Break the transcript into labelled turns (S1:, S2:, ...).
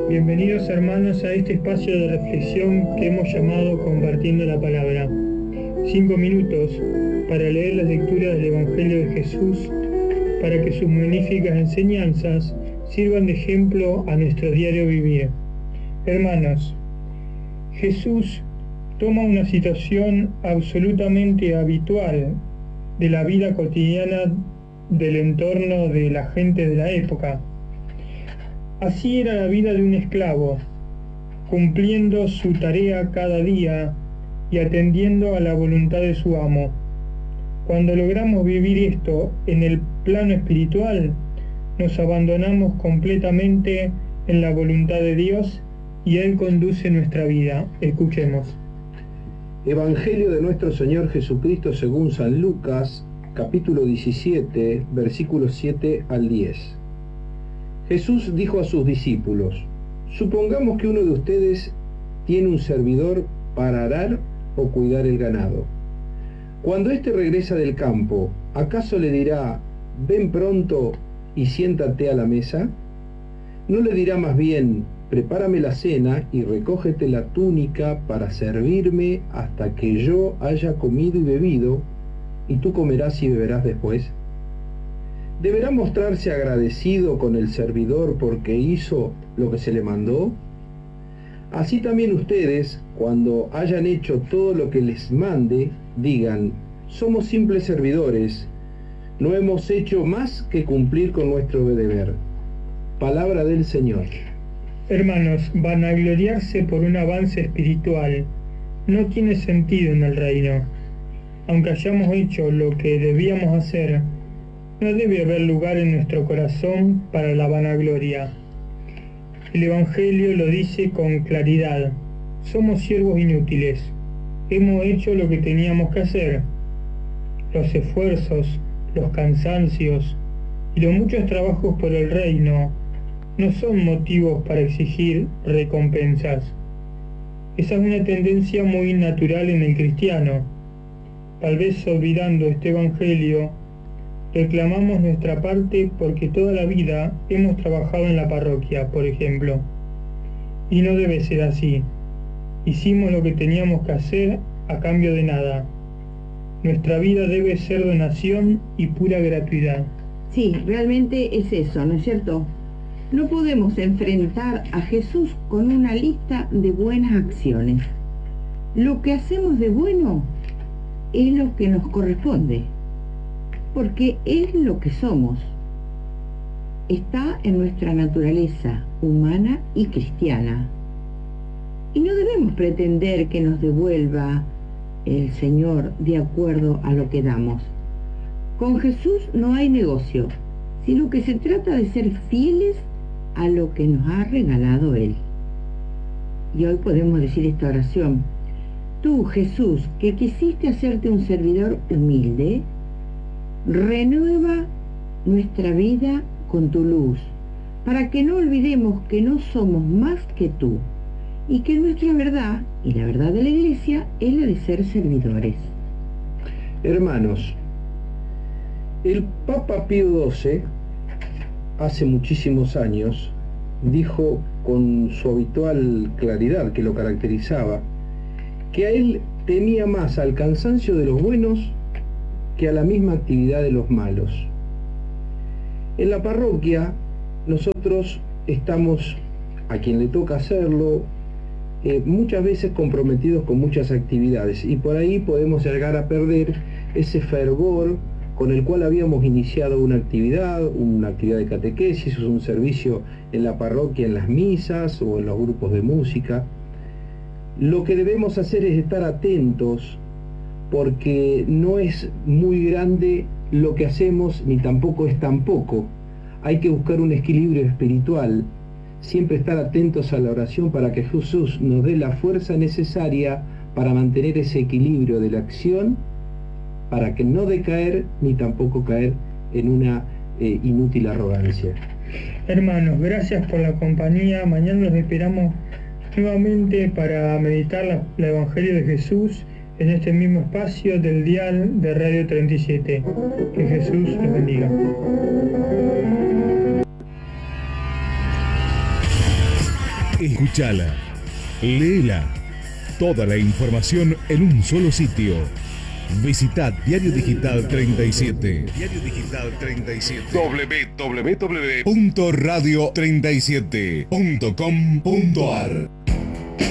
S1: Bienvenidos hermanos a este espacio de reflexión que hemos llamado Compartiendo la Palabra. 5 minutos para leer las lecturas del Evangelio de Jesús, para que sus magníficas enseñanzas sirvan de ejemplo a nuestro diario vivir. Hermanos, Jesús toma una situación absolutamente habitual de la vida cotidiana del entorno de la gente de la época. Así era la vida de un esclavo, cumpliendo su tarea cada día y atendiendo a la voluntad de su amo. Cuando logramos vivir esto en el plano espiritual, nos abandonamos completamente en la voluntad de Dios y Él conduce nuestra vida. Escuchemos.
S2: Evangelio de nuestro Señor Jesucristo según San Lucas, capítulo 17, versículos 7 al 10. Jesús dijo a sus discípulos: supongamos que uno de ustedes tiene un servidor para arar o cuidar el ganado. Cuando éste regresa del campo, ¿acaso le dirá: ven pronto y siéntate a la mesa? ¿No le dirá más bien: prepárame la cena y recógete la túnica para servirme hasta que yo haya comido y bebido, y tú comerás y beberás después? ¿Deberá mostrarse agradecido con el servidor porque hizo lo que se le mandó? Así también ustedes, cuando hayan hecho todo lo que les mande, digan: somos simples servidores, no hemos hecho más que cumplir con nuestro deber. Palabra del Señor.
S1: Hermanos, vanagloriarse por un avance espiritual no tiene sentido en el reino. Aunque hayamos hecho lo que debíamos hacer, no debe haber lugar en nuestro corazón para la vanagloria. El Evangelio lo dice con claridad: somos siervos inútiles, hemos hecho lo que teníamos que hacer. Los esfuerzos, los cansancios y los muchos trabajos por el reino no son motivos para exigir recompensas. Esa es una tendencia muy natural en el cristiano. Tal vez olvidando este Evangelio, reclamamos nuestra parte porque toda la vida hemos trabajado en la parroquia, por ejemplo. Y no debe ser así. Hicimos lo que teníamos que hacer a cambio de nada. Nuestra vida debe ser donación y pura gratuidad.
S3: Sí, realmente es eso, ¿no es cierto? No podemos enfrentar a Jesús con una lista de buenas acciones. Lo que hacemos de bueno es lo que nos corresponde, porque es lo que somos. Está en nuestra naturaleza humana y cristiana. Y no debemos pretender que nos devuelva el Señor de acuerdo a lo que damos. Con Jesús no hay negocio, sino que se trata de ser fieles a lo que nos ha regalado Él. Y hoy podemos decir esta oración: tú, Jesús, que quisiste hacerte un servidor humilde, renueva nuestra vida con tu luz, para que no olvidemos que no somos más que tú, y que nuestra verdad, y la verdad de la Iglesia, es la de ser servidores.
S2: Hermanos, el Papa Pío XII, hace muchísimos años, dijo con su habitual claridad que lo caracterizaba, que a él temía más al cansancio de los buenos que a la misma actividad de los malos. En la parroquia nosotros estamos, a quien le toca hacerlo, muchas veces comprometidos con muchas actividades, y por ahí podemos llegar a perder ese fervor con el cual habíamos iniciado una actividad de catequesis, un servicio en la parroquia, en las misas o en los grupos de música. Lo que debemos hacer es estar atentos, porque no es muy grande lo que hacemos, ni tampoco es tan poco. Hay que buscar un equilibrio espiritual, siempre estar atentos a la oración para que Jesús nos dé la fuerza necesaria para mantener ese equilibrio de la acción, para que no decaer ni tampoco caer en una inútil arrogancia.
S1: Hermanos, gracias por la compañía. Mañana los esperamos nuevamente para meditar la Evangelio de Jesús en este mismo espacio del dial de Radio 37. Que Jesús los bendiga.
S4: Escúchala, léela. Toda la información en un solo sitio. Visita Diario Digital 37. Diario Digital 37. www.radio37.com.ar